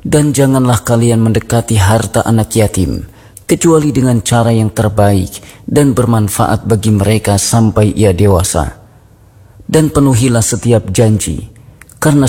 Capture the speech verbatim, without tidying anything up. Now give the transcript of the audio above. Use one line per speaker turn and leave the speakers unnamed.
Dan janganlah kalian mendekati harta anak yatim, kecuali dengan cara yang terbaik dan bermanfaat bagi mereka sampai ia dewasa. Dan penuhilah setiap janji, karena